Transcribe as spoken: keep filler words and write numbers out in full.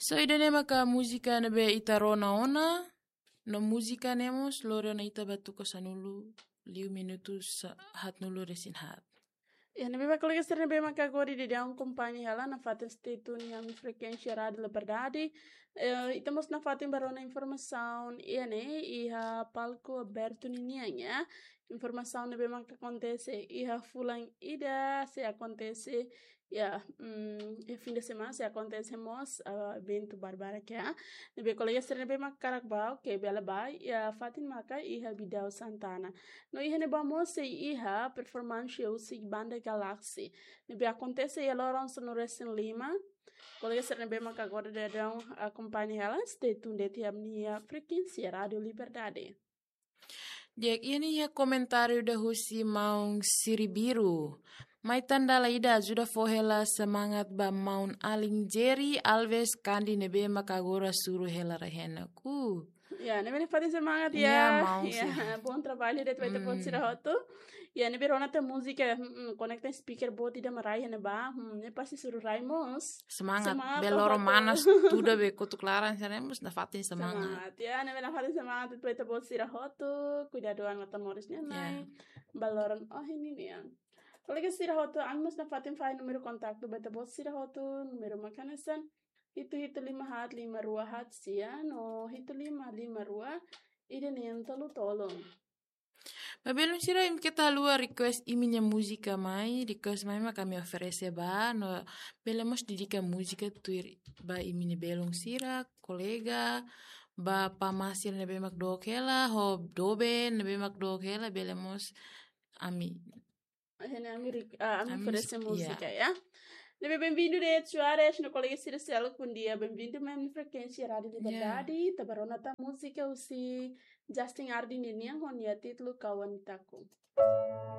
So idane maka musika nebe ita rona ona, no musika nemos loro na ita batuko sanulu, liu minutos hat nulu resin hat. Ja, na bema colegas ter na bema ka agora de dar um companhia ela na fatem steto ni am frequência rádio liberdade. Uh, estamos na fatem barona informação e né e a palco aberto ni nianya. Informação na bema que acontece e a fulan ida se acontece ya um, e fim de semana se acontece mos uh, evento barbara que a na bema colegas ter na bema carakbau que bela bai e a fatem maka e a bidao Santana. No ihe ne bamos se iha performance eu se banda Galaxy. Ne be acontece e ela no Resten Lima. Colega ser ne be maka agora de dão acompanha ela stay tunde ti amnia frequência Radio Liberdade. Dek ini ya komentário da Husi Maung Siribiru. Mai tanda laida sudah fohela semangat ba maun aling Jerry Alves kandi nebe makagora suruh hela rehena ku. Ya, ne bene fate semangat ya. Ya, mau ya, bom trabalho de tuaita pot sira hoto. Ya, ne berona ta música conecta speaker bot ida marai ne ba. Ne pasti suruh raimos. Semangat, beloro manas tuda be kutu klaran sanemos na fate semangat. Semangat ya, ne bene fate semangat tuaita pot sira hoto. Cuidadoan mata morisnya nai. Baloran oh ini nih ya. Colega sira hoto angmus na fatin fai numero kontakto beta bot sira hoto numero makanasan. Itu itu lima hat lima rua hat sia no itu lima lima rua ide nem tolu tolong. Babelum sira im kita lua request iminya musika mai request mai ma kami oferece ba no belemos didika musika tuir ba imine belong sira kolega ba pamasir nebe mak dokela ho dobe nebe mak dokela belemos ami. Hene ami uh, ami oferece musika ya. Nebe bem-vindo de Suárez no colega Ciro Cielo com dia bem-vindo mesmo frequência Rádio Liberdade yeah. Tabarona ta música usi Justin Ardi niniang honia título kawan taku.